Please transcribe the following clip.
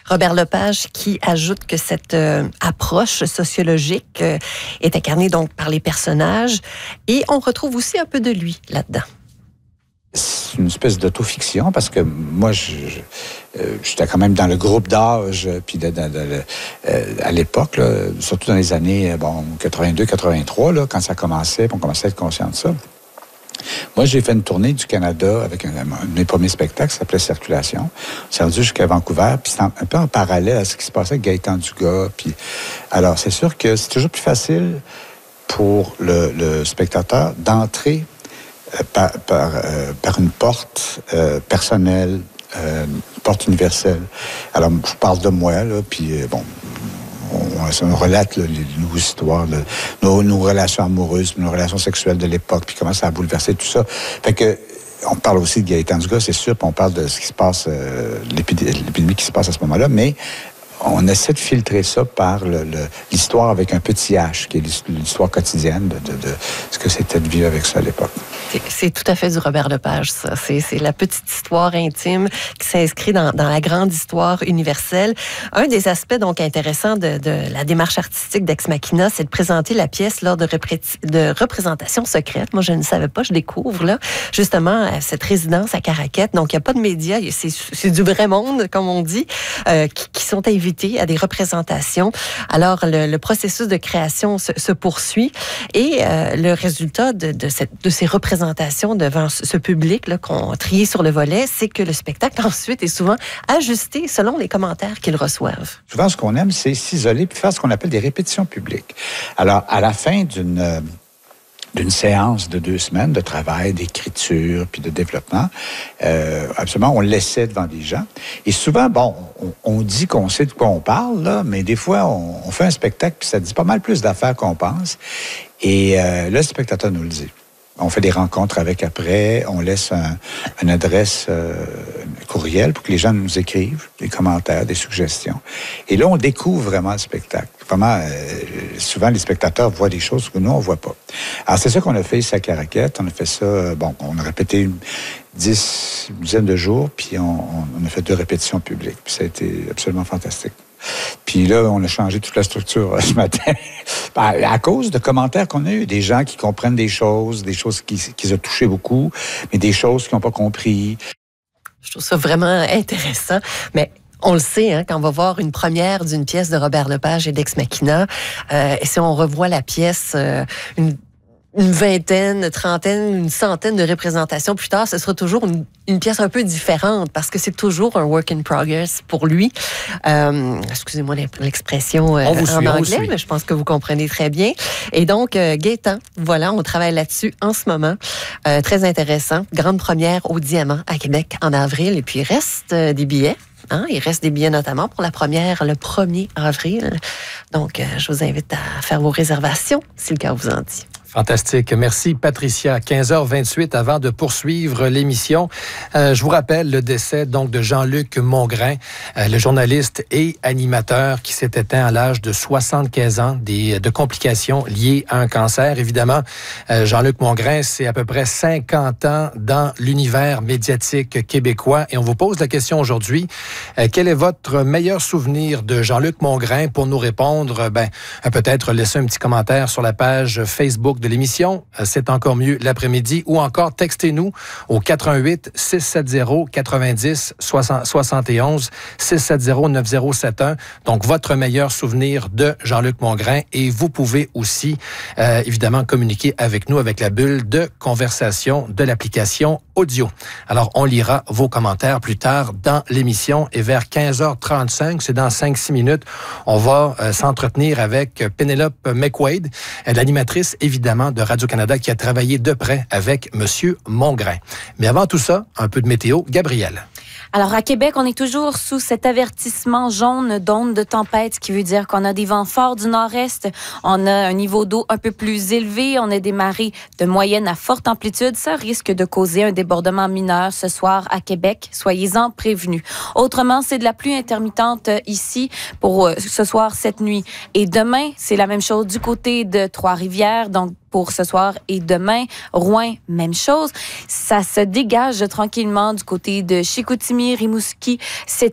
Robert Lepage qui ajoute que cette approche sociologique est incarnée donc par les personnages et on retrouve aussi un peu de lui là-dedans. C'est une espèce d'autofiction parce que moi, j'étais quand même dans le groupe d'âge, puis à l'époque, là, surtout dans les années 82-83, quand ça commençait, on commençait à être conscient de ça. Moi, j'ai fait une tournée du Canada avec un de mes premiers spectacles qui s'appelait Circulation. On s'est rendu jusqu'à Vancouver, puis c'est un peu en parallèle à ce qui se passait avec Gaëtan Dugas. Puis, alors, c'est sûr que c'est toujours plus facile pour le spectateur d'entrer par une porte personnelle, une porte universelle. Alors, je parle de moi, là, puis on relate nos histoires, nos relations amoureuses, nos relations sexuelles de l'époque, puis comment ça a bouleversé tout ça. Fait que, on parle aussi de Gaëtan Dugas, c'est sûr, puis on parle de ce qui se passe, l'épidémie qui se passe à ce moment-là, mais on essaie de filtrer ça par l'histoire avec un petit H, qui est l'histoire quotidienne de ce que c'était de vivre avec ça à l'époque. C'est tout à fait du Robert Lepage, ça. C'est la petite histoire intime qui s'inscrit dans la grande histoire universelle. Un des aspects donc intéressants de la démarche artistique d'Ex Machina, c'est de présenter la pièce lors de représentations secrètes. Moi, je ne savais pas, je découvre là, justement, cette résidence à Caraquette. Donc, il n'y a pas de médias, c'est du vrai monde, comme on dit, qui sont invités à des représentations. Alors, le processus de création se poursuit et le résultat de ces représentations devant ce public là, qu'on trié sur le volet, c'est que le spectacle ensuite est souvent ajusté selon les commentaires qu'ils reçoivent. Souvent, ce qu'on aime, c'est s'isoler puis faire ce qu'on appelle des répétitions publiques. Alors, à la fin d'une séance de 2 semaines de travail, d'écriture, puis de développement, absolument, on l'essaie devant des gens. Et souvent, on dit qu'on sait de quoi on parle, là, mais des fois, on fait un spectacle, puis ça dit pas mal plus d'affaires qu'on pense. Et là, le spectateur nous le dit. On fait des rencontres avec après, on laisse une adresse courriel pour que les gens nous écrivent des commentaires, des suggestions. Et là, on découvre vraiment le spectacle. Vraiment, souvent, les spectateurs voient des choses que nous, on ne voit pas. Alors, c'est ça qu'on a fait ici à Caraquette. On a fait ça, on a répété une dizaine de jours, puis on a fait 2 répétitions publiques. Puis ça a été absolument fantastique. Puis là, on a changé toute la structure ce matin à cause de commentaires qu'on a eu. Des gens qui comprennent des choses qui ont touché beaucoup, mais des choses qu'ils n'ont pas compris. Je trouve ça vraiment intéressant, mais on le sait, quand on va voir une première d'une pièce de Robert Lepage et d'Ex Machina, et si on revoit la pièce une vingtaine, trentaine, une centaine de représentations plus tard, ce sera toujours une pièce un peu différente parce que c'est toujours un work in progress pour lui. Excusez-moi l'expression en anglais, mais je pense que vous comprenez très bien. Et donc, Gaëtan, voilà, on travaille là-dessus en ce moment. Très intéressant. Grande première au Diamant à Québec en avril. Et puis, il reste des billets. Il reste des billets notamment pour la première le 1er avril. Donc, je vous invite à faire vos réservations si le cœur vous en dit. Fantastique. Merci, Patricia. 15h28, avant de poursuivre l'émission, je vous rappelle le décès donc de Jean-Luc Mongrain, le journaliste et animateur qui s'est éteint à l'âge de 75 ans de complications liées à un cancer. Évidemment, Jean-Luc Mongrain, c'est à peu près 50 ans dans l'univers médiatique québécois. Et on vous pose la question aujourd'hui, quel est votre meilleur souvenir de Jean-Luc Mongrain? Pour nous répondre, peut-être laisser un petit commentaire sur la page Facebook de l'émission, c'est encore mieux l'après-midi, ou encore textez-nous au 88 670 90 71 670 9071. Donc, votre meilleur souvenir de Jean-Luc Mongrain, et vous pouvez aussi, évidemment, communiquer avec nous avec la bulle de conversation de l'application audio. Alors, on lira vos commentaires plus tard dans l'émission, et vers 15h35, c'est dans 5-6 minutes, on va s'entretenir avec Pénélope McQuaid, l'animatrice, évidemment, de Radio-Canada qui a travaillé de près avec M. Mongrain. Mais avant tout ça, un peu de météo. Gabrielle. Alors, à Québec, on est toujours sous cet avertissement jaune d'onde de tempête, ce qui veut dire qu'on a des vents forts du nord-est, on a un niveau d'eau un peu plus élevé, on a des marées de moyenne à forte amplitude. Ça risque de causer un débordement mineur ce soir à Québec. Soyez-en prévenus. Autrement, c'est de la pluie intermittente ici pour ce soir, cette nuit. Et demain, c'est la même chose du côté de Trois-Rivières, donc pour ce soir et demain. Rouen, même chose. Ça se dégage tranquillement du côté de Chicoutimi, Rimouski. C'est